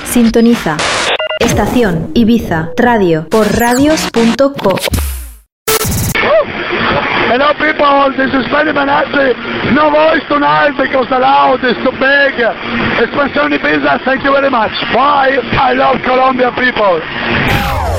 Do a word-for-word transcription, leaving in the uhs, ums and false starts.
Sintoniza Estación Ibiza Radio por radios punto co. Hello people, this is Benny Benassi. No voice tonight because the loud is too big. Espansione Ibiza, thank you very much. Bye. I love Colombia people.